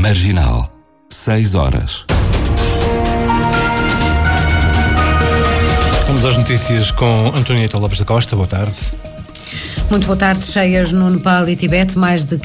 Marginal, 6 horas. Vamos às notícias com Antonieta Lopes da Costa. Boa tarde. Muito boa tarde. Cheias no Nepal e Tibete, mais de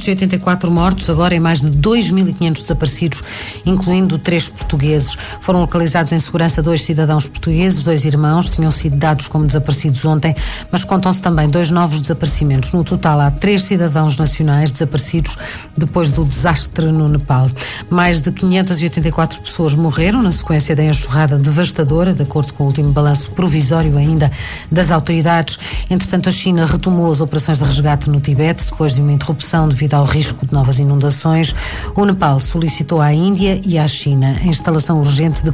584 mortos, agora em mais de 2.500 desaparecidos, incluindo 3 portugueses. Foram localizados em segurança 2 cidadãos portugueses, 2 irmãos, tinham sido dados como desaparecidos ontem, mas contam-se também 2 novos desaparecimentos. No total, há 3 cidadãos nacionais desaparecidos depois do desastre no Nepal. Mais de 584 pessoas morreram na sequência da enxurrada devastadora, de acordo com o último balanço provisório ainda das autoridades. Entretanto, a China retomou as operações de resgate no Tibete, depois de uma interrupção devido ao risco de novas inundações. O Nepal solicitou à Índia e à China a instalação urgente de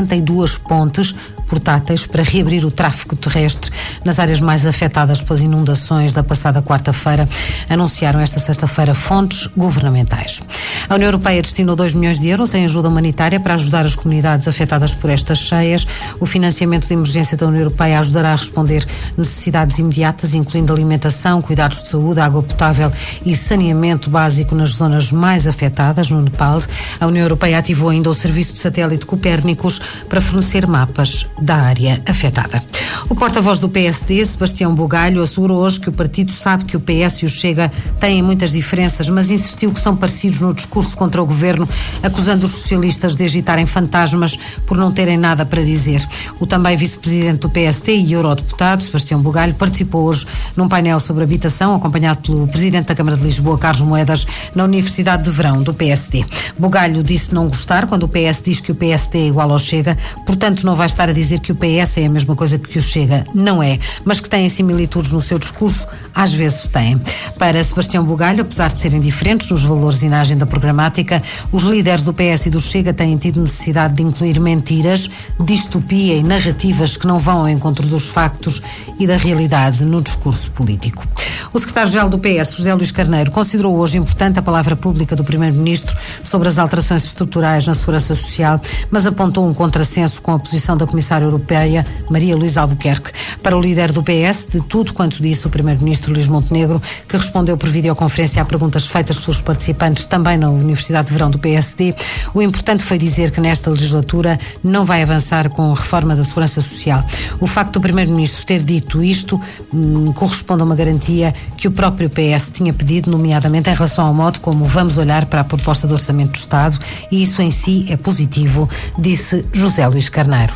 42 pontes portáteis para reabrir o tráfego terrestre nas áreas mais afetadas pelas inundações da passada quarta-feira, anunciaram esta sexta-feira fontes governamentais. A União Europeia destinou 2 milhões de euros em ajuda humanitária para ajudar as comunidades afetadas por estas cheias. O financiamento de emergência da União Europeia ajudará a responder necessidades imediatas, incluindo alimentação, cuidados de saúde, água potável e saneamento básico nas zonas mais afetadas no Nepal. A União Europeia ativou ainda o serviço de satélite Copérnicos para fornecer mapas da área afetada. O porta-voz do PSD, Sebastião Bugalho, assegurou hoje que o partido sabe que o PS e o Chega têm muitas diferenças, mas insistiu que são parecidos no discurso contra o governo, acusando os socialistas de agitarem fantasmas por não terem nada para dizer. O também vice-presidente do PSD e eurodeputado, Sebastião Bugalho, participou hoje num painel sobre habitação, acompanhado pelo presidente da Câmara de Lisboa, Carlos Moedas, na Universidade de Verão do PSD. Bugalho disse não gostar quando o PS diz que o PSD é igual ao Chega, portanto não vai estar a dizer que o PS é a mesma coisa que o Chega. Não é, mas que têm similitudes no seu discurso, às vezes têm. Para Sebastião Bugalho, apesar de serem diferentes nos valores e na agenda programática, os líderes do PS e do Chega têm tido necessidade de incluir mentiras, distopia e narrativas que não vão ao encontro dos factos e da realidade no discurso político. O secretário-geral do PS, José Luís Carneiro, considerou hoje importante a palavra pública do Primeiro-Ministro sobre as alterações estruturais na Segurança Social, mas apontou um contrassenso com a posição da Comissária Europeia, Maria Luísa Albuquerque. Para o líder do PS, de tudo quanto disse o Primeiro-Ministro Luís Montenegro, que respondeu por videoconferência a perguntas feitas pelos participantes também na Universidade de Verão do PSD, o importante foi dizer que nesta legislatura não vai avançar com a reforma da Segurança Social. O facto do Primeiro-Ministro ter dito isto corresponde a uma garantia que o próprio PS tinha pedido, nomeadamente em relação ao modo como vamos olhar para a proposta de orçamento do Estado, e isso em si é positivo, disse José Luís Carneiro.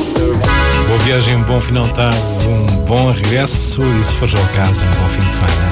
Boa viagem, um bom final de tarde, um bom regresso e, se for já o caso, um bom fim de semana.